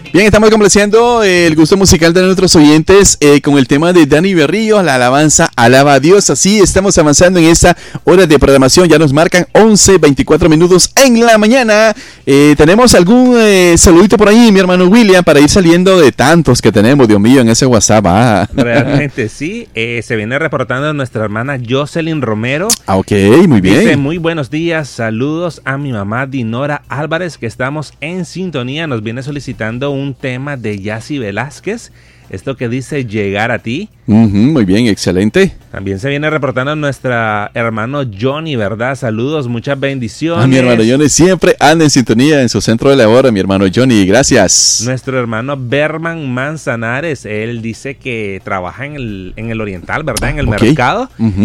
Bien, estamos complaciendo el gusto musical de nuestros oyentes con el tema de Dani Berríos, la alabanza Alaba a Dios. Así estamos avanzando en esta hora de programación. Ya nos marcan 11:24 minutos en la mañana. ¿Tenemos algún saludito por ahí, mi hermano William, para ir saliendo de tantos que tenemos, Dios mío, en ese WhatsApp? Realmente sí. Se viene reportando nuestra hermana Jocelyn Romero. Ok, muy bien. Dice, muy buenos días, saludos a mi mamá Dinora Álvarez, que estamos en sintonía. Nos viene solicitando un tema de Yacy Velázquez, esto que dice Llegar a ti. Muy bien, excelente. También se viene reportando nuestra hermano Johnny, ¿verdad? Saludos, muchas bendiciones. Mi hermano Johnny siempre anda en sintonía en su centro de labor, mi hermano Johnny, gracias. Nuestro hermano Berman Manzanares, él dice que trabaja en el Oriental, ¿verdad? En el mercado.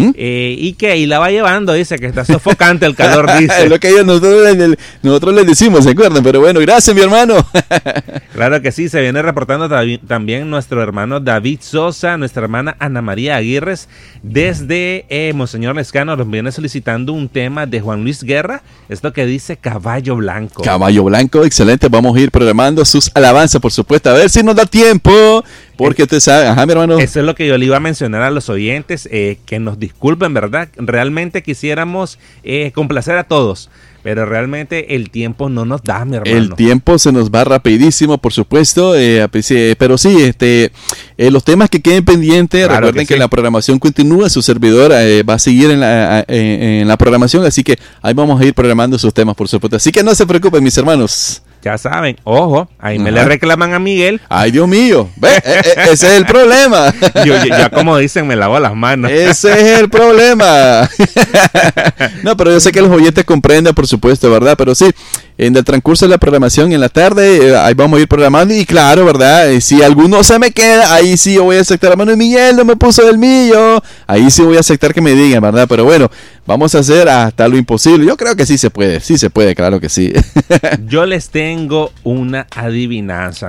Y que ahí la va llevando, dice que está sofocante el calor, dice. Es lo que nosotros les decimos, ¿se acuerdan? Pero bueno, gracias, mi hermano. Claro que sí, se viene reportando también nuestro hermano David Sosa, nuestra hermana Ana María Aguirres, desde Monseñor Lescano, nos viene solicitando un tema de Juan Luis Guerra, esto que dice Caballo Blanco. Caballo Blanco, excelente, vamos a ir programando sus alabanzas, por supuesto, a ver si nos da tiempo, porque usted sabe, mi hermano. Eso es lo que yo le iba a mencionar a los oyentes, que nos disculpen, ¿verdad? Realmente quisiéramos complacer a todos, pero realmente el tiempo no nos da, mi hermano. El tiempo se nos va rapidísimo, por supuesto, pero sí, los temas que queden pendientes, claro, recuerden que la programación continúa, su servidor va a seguir en la programación, así que ahí vamos a ir programando sus temas, por supuesto. Así que no se preocupen, mis hermanos. Ya saben, ojo, ahí me le reclaman a Miguel. Ay, Dios mío, ve, ese es el problema. Ya como dicen, me lavo las manos. Ese es el problema. No, pero yo sé que los oyentes comprenden, por supuesto, ¿verdad? Pero sí, en el transcurso de la programación, en la tarde, ahí vamos a ir programando. Y claro, ¿verdad? Si alguno se me queda, ahí sí yo voy a aceptar, hermano Miguel, no me puso del mío. Ahí sí voy a aceptar que me digan, ¿verdad? Pero bueno, vamos a hacer hasta lo imposible. Yo creo que sí se puede, claro que sí. Yo les tengo una adivinanza.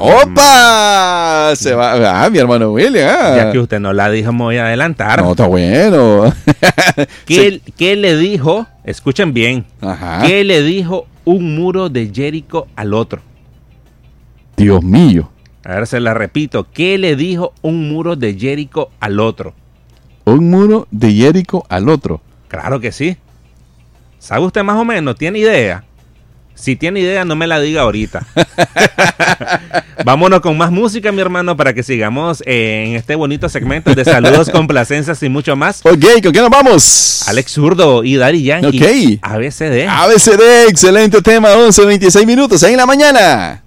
¡Opa! Se va, mi hermano William. Ya que usted no la dijo, me voy a adelantar. No, está bueno. ¿Qué le dijo? Escuchen bien. Ajá. ¿Qué le dijo un muro de Jericó al otro? Dios mío. A ver, se la repito. ¿Qué le dijo un muro de Jericó al otro? Un muro de Jericó al otro. Claro que sí. ¿Sabe usted más o menos? ¿Tiene idea? Si tiene idea, no me la diga ahorita. Vámonos con más música, mi hermano, para que sigamos en este bonito segmento de saludos, complacencias y mucho más. Ok, ¿con qué nos vamos? Alex Zurdo y Daddy Yankee. Ok. ABCD. ABCD, excelente tema, 11:26 minutos en la mañana.